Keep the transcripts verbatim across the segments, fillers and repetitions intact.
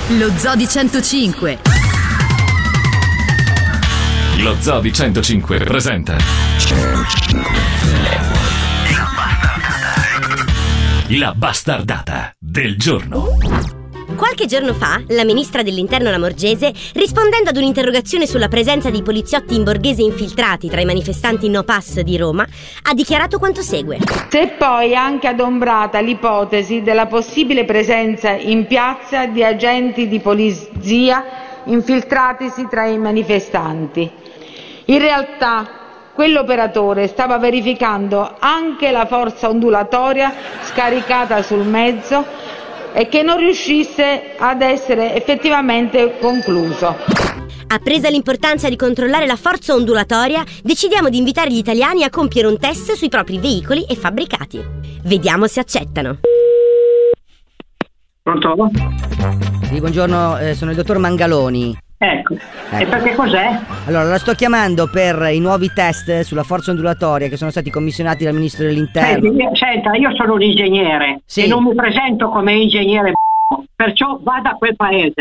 Lo Zoo di centocinque. Lo Zoo di centocinque presenta La bastardata del giorno. Qualche giorno fa, la ministra dell'Interno Lamorgese, rispondendo ad un'interrogazione sulla presenza di poliziotti in borghese infiltrati tra i manifestanti No Pass di Roma, ha dichiarato quanto segue. Si è poi anche adombrata l'ipotesi della possibile presenza in piazza di agenti di polizia infiltratisi tra i manifestanti. In realtà, quell'operatore stava verificando anche la forza ondulatoria scaricata sul mezzo e che non riuscisse ad essere effettivamente concluso. Appresa l'importanza di controllare la forza ondulatoria, decidiamo di invitare gli italiani a compiere un test sui propri veicoli e fabbricati. Vediamo se accettano. Pronto? Sì, buongiorno, eh, sono il dottor Mangaloni. Ecco. ecco, e perché cos'è? Allora, la sto chiamando per i nuovi test sulla forza ondulatoria che sono stati commissionati dal Ministro dell'Interno. Senti, senta, io sono un ingegnere sì. e non mi presento come ingegnere, perciò vada a quel paese.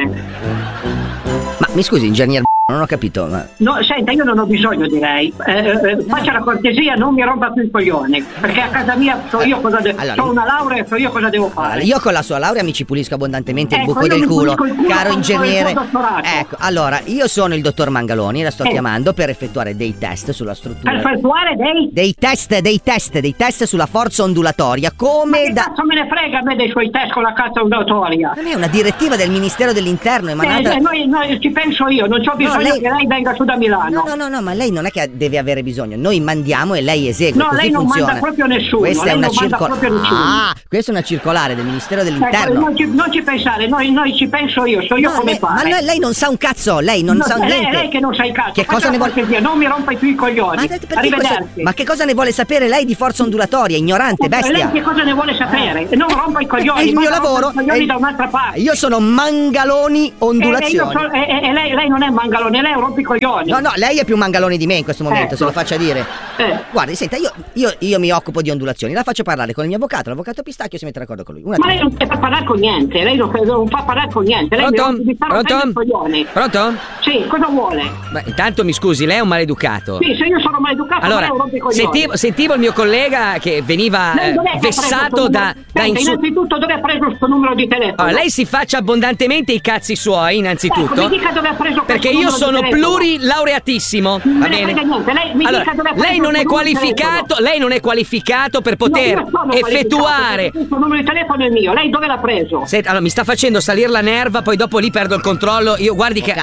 Ma mi scusi, ingegnere, non ho capito. Ma... No, senta, io non ho bisogno di lei. Eh, eh, faccia la cortesia, non mi rompa più i coglioni, perché a casa mia so io cosa devo fare. Allora, ho una laurea e so io cosa devo fare. Allora, io con la sua laurea mi ci pulisco abbondantemente ecco, il buco del culo, culo, caro ingegnere. Ecco, allora, io sono il dottor Mangaloni, la sto eh. chiamando per effettuare dei test sulla struttura. Per effettuare dei? Dei test, dei test, dei test sulla forza ondulatoria. Come Ma che da. cazzo me ne frega a me dei suoi test con la cazzo ondulatoria? Non è una direttiva del Ministero dell'Interno emanata. Eh, noi, noi ci penso io, non c'ho bisogno no, lei... che lei venga su da Milano. No, no, no, no, ma lei non è che deve avere bisogno. Noi mandiamo e lei esegue. No, così lei non funziona. manda proprio nessuno. Questa lei è una non circolare. manda proprio nessuno. Ah, questa è una circolare del Ministero dell'Interno. Ecco, non, ci, non ci pensare, noi, noi ci penso io, so io no, come lei, fare. Ma lei, lei non sa un cazzo, lei non no, sa lei, niente. Lei che non sa il cazzo. Che cosa ne vuole? Non mi rompa più i coglioni. Ma, Arrivederci. Ma che cosa ne vuole sapere lei di forza ondulatoria, ignorante, bestia? Lei che cosa ne vuole sapere? Non rompa i coglioni. È il mio lavoro. I coglioni da un'altra parte. Io sono Mangaloni ondulazioni. E, so, e, e lei, lei non è Mangaloni, lei è un rompicoglioni. No, no, lei è più Mangaloni di me in questo momento, ecco. se lo faccia dire. Eh. Guardi, senta, io, io, io mi occupo di ondulazioni, la faccio parlare con il mio avvocato, l'avvocato Pistacchio si mette d'accordo con lui. Una Ma lei non fa parlare con niente, lei non, non fa parlare con niente. Lei Pronto? mi Pronto? Pronto? Sì, cosa vuole? Ma intanto mi scusi, lei è un maleducato. Sì, se io sono maleducato, allora, lei è un rompicoglioni. Sentivo, sentivo il mio collega che veniva eh, vessato da, da insu- innanzitutto dove ha preso questo numero di telefono? Allora, lei si faccia abbondantemente i cazzi suoi, innanzitutto. Ecco, mi dica dove ha preso questo perché io sono plurilaureatissimo, va bene? Niente. Lei, mi allora, dica dove ha preso lei non è questo qualificato, lei non è qualificato per poter no, effettuare. Il numero di telefono è mio, lei dove l'ha preso? Senta, allora mi sta facendo salire la nerva, poi dopo lì perdo il controllo. Io guardi che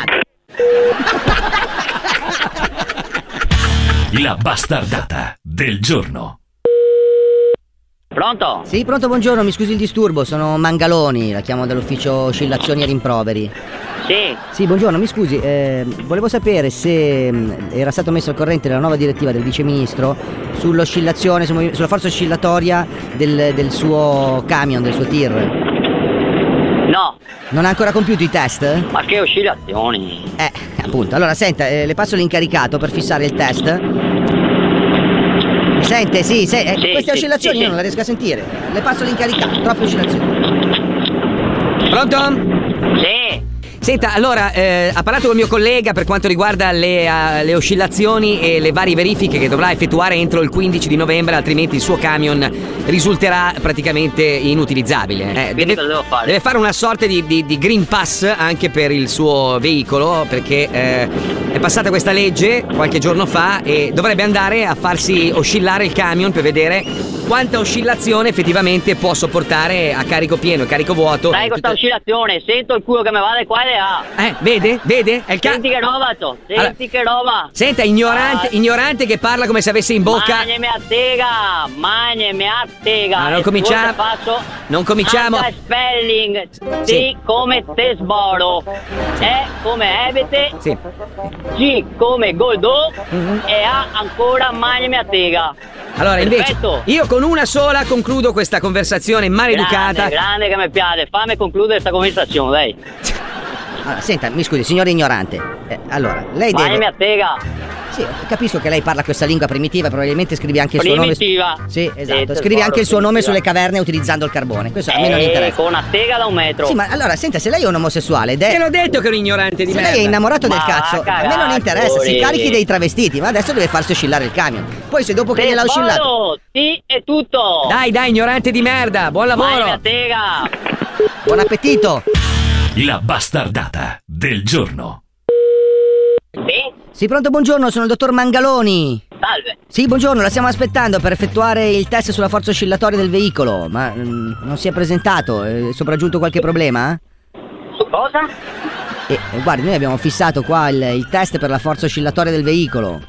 La bastardata del giorno. Pronto? Sì, pronto, buongiorno, mi scusi il disturbo, sono Mangaloni, la chiamo dall'ufficio oscillazioni e rimproveri. Sì. Sì, buongiorno, mi scusi, eh, volevo sapere se mh, era stato messo al corrente della nuova direttiva del viceministro sull'oscillazione, su, sulla forza oscillatoria del, del suo camion, del suo tir. No. Non ha ancora compiuto i test? Ma che oscillazioni? Eh, appunto, allora senta, eh, le passo l'incaricato per fissare il test. Mi sente? Sì, se, eh, sì queste sì, oscillazioni sì, io non le riesco a sentire. Le passo l'incaricato, troppe oscillazioni. Pronto? Sì. Senta, allora, eh, ha parlato con il mio collega per quanto riguarda le, uh, le oscillazioni e le varie verifiche che dovrà effettuare entro il quindici di novembre, altrimenti il suo camion risulterà praticamente inutilizzabile. Eh, deve, devo fare? deve fare una sorta di, di, di Green Pass anche per il suo veicolo, perché eh, è passata questa legge qualche giorno fa e dovrebbe andare a farsi oscillare il camion per vedere quanta oscillazione effettivamente può sopportare a carico pieno e carico vuoto. Dai, questa Tutte... oscillazione, sento il culo che mi va da qua e là. Eh, vede? Vede? È il ca- Senti che roba, to. Senti allora, che roba. Senta, ignorante, ah. ignorante che parla come se avesse in bocca. Magnemi a tega, magnemi a tega. Ah, non cominciamo. Non cominciamo. H spelling, T sì. come tesboro, E come ebete, sì. G come goldò mm-hmm. e A ancora magnemi a tega. Allora, Perfetto. invece, io con una sola concludo questa conversazione maleducata. Grande, grande che mi piace. Fammi concludere questa conversazione, dai. Allora, senta, mi scusi, signore ignorante. Eh, allora, lei Magnemi deve. a tega. Sì, capisco che lei parla questa lingua primitiva, probabilmente scrivi anche il suo nome. Primitiva. Sì, esatto. Sì, Scrivi anche il suo nome primitiva. sulle caverne utilizzando il carbone. Questo a me non Eh, interessa. con una tega da un metro. Sì, ma allora, senta, se lei è un omosessuale ed Te è. l'ho detto che è un ignorante di Se merda. lei è innamorato del Ma cazzo, va a a me non interessa, si cagare, carichi fuori. dei travestiti, ma adesso deve farsi oscillare il camion. Poi se dopo che gliel'ha oscillato. Tesboro, sì, è tutto. Dai, dai, ignorante di merda, buon Vai, lavoro. mia tega. Buon appetito! La bastardata del giorno. Sì, Sì, pronto, buongiorno, sono il dottor Mangaloni. salve. Sì, buongiorno, la stiamo aspettando per effettuare il test sulla forza oscillatoria del veicolo, ma mm, non si è presentato, è sopraggiunto qualche problema? Su cosa? E eh, guardi, noi abbiamo fissato qua il, il test per la forza oscillatoria del veicolo.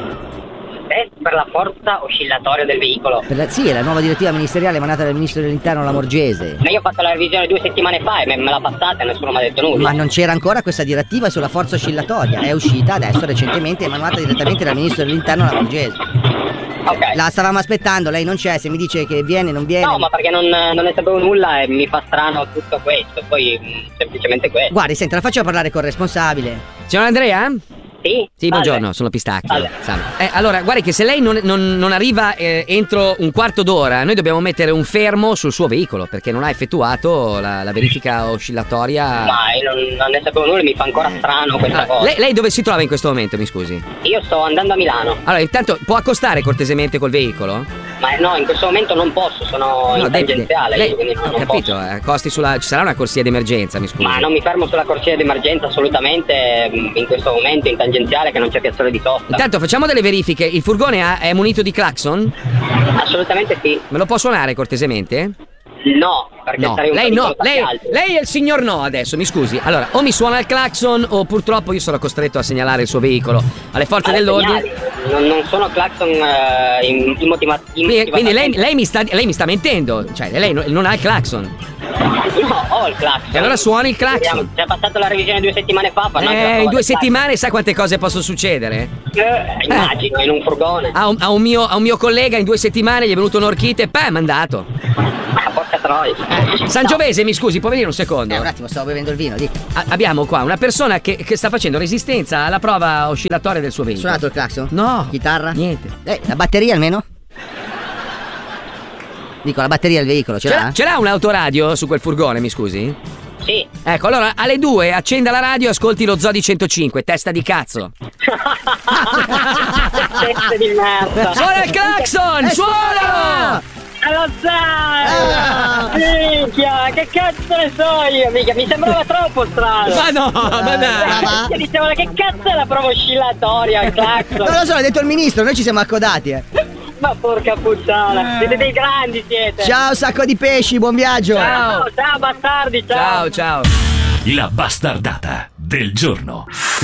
Test per la forza oscillatoria del veicolo. Per la- sì, è la nuova direttiva ministeriale emanata dal ministro dell'interno Lamorgese. Ma io ho fatto la revisione due settimane fa e me, me l'ha passata e nessuno mi ha detto nulla. Ma non c'era ancora questa direttiva sulla forza oscillatoria, è uscita adesso recentemente, emanata direttamente dal ministro dell'interno Lamorgese. Ok. La stavamo aspettando, lei non c'è, se mi dice che viene, non viene. No, ma perché non, non ne sapevo nulla e mi fa strano tutto questo. Poi mh, semplicemente questo. Guardi, senta, la faccio parlare col responsabile. Signor Andrea? Sì? Sì, Salve. buongiorno, sono Pistacchio. Salve. Salve. Eh, allora, guardi che se lei non, non- non arriva eh, entro un quarto d'ora, noi dobbiamo mettere un fermo sul suo veicolo perché non ha effettuato la, la verifica oscillatoria. Ma io non, non ne sapevo nulla e mi fa ancora strano questa Ah, cosa. lei, lei dove si trova in questo momento, mi scusi? Io sto andando a Milano. Allora, intanto può accostare cortesemente col veicolo? Ma no, in questo momento non posso, sono in de- de- tangenziale, lei, io, quindi non, ho non capito, posso. eh, costi sulla, ci sarà una corsia d'emergenza, mi scusi. Ma non mi fermo sulla corsia d'emergenza assolutamente mh, in questo momento in tangenziale che non c'è piazzale di sosta. Intanto facciamo delle verifiche. Il furgone ha- è munito di clacson? Assolutamente sì. Me lo può suonare cortesemente? No, perché No, sarei un lei po' di no, contatti lei, alti. lei è il signor no adesso, mi scusi. Allora, o mi suona il clacson o purtroppo io sono costretto a segnalare il suo veicolo alle forze Ma dell'ordine. segnali, Non, non sono clacson eh, in, in motiva- in Quindi, quindi lei, motivatamente. lei mi sta, lei mi sta mentendo, cioè lei no- non ha il clacson. No, ho il clacson. E allora suoni il clacson. Vediamo, ci è passato la revisione due settimane fa. fanno anche la Eh, prova in due del settimane sa quante cose possono succedere? clacson. Eh, immagino, in un furgone. A un, a un mio, a un mio collega in due settimane gli è venuto un'orchite e poi è mandato. Ah, porca troia. Sangiovese, mi scusi, può venire un secondo? Eh, un attimo, stavo bevendo il vino, dica. A- abbiamo qua una persona che, che sta facendo resistenza alla prova oscillatoria del suo Ha veicolo. suonato il clacson? No. Chitarra? Niente. Eh, la batteria almeno? Dico, la batteria del veicolo ce Ce l'ha? l'ha, ce l'ha un autoradio su quel furgone, mi scusi? Sì. Ecco, allora alle due accenda la radio e ascolti lo Zoo di centocinque, testa di cazzo. Teste di merda. Suona il clacson, Eh, suona! Eh, lo sai! Minchia, che cazzo ne so io? Mica, mi sembrava troppo strano. Ma no, ma dai. Che dicevano che cazzo è la prova oscillatoria, il clacson? Non lo so, l'ha detto il ministro, noi ci siamo accodati, eh. Ma porca puttana, siete dei grandi siete. Ciao, sacco di pesci, buon viaggio! Ciao, ciao bastardi, ciao. Ciao, ciao. La bastardata del giorno.